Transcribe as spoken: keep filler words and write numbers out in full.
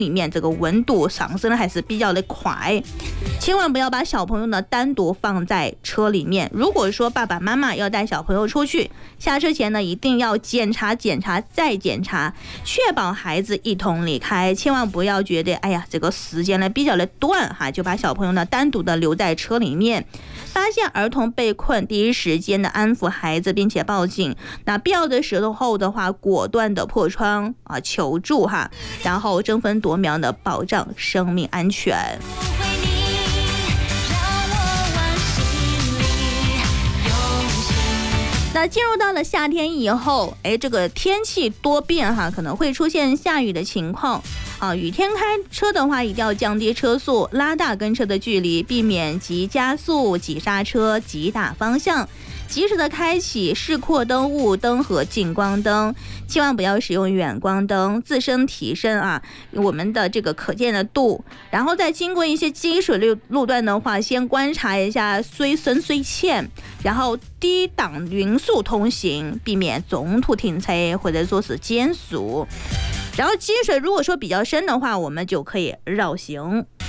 里面这个温度上升还是比较的快，千万不要把小朋友呢单独放在车里面。如果说爸爸妈妈要带小朋友出去，下车前呢一定要检查检查再检查，确保孩子一同离开，千万不要觉得哎呀这个时间呢比较的短哈，就把小朋友呢单独的留在车里面。发现儿童被困，第一时间的安抚孩子，并且报警。那必要的时候的话，果断的破窗啊求助哈，然后争分夺秒的保障生命安全。那进入到了夏天以后，哎，这个天气多变哈，可能会出现下雨的情况啊。雨天开车的话，一定要降低车速，拉大跟车的距离，避免急加速、急刹车、急打方向。及时的开启示廓灯、雾灯和近光灯，千万不要使用远光灯，自身提升啊我们的这个可见的度。然后再经过一些积水路路段的话，先观察一下虽深虽浅，然后低档匀速通行，避免中途停车或者说是减速。然后积水如果说比较深的话，我们就可以绕行。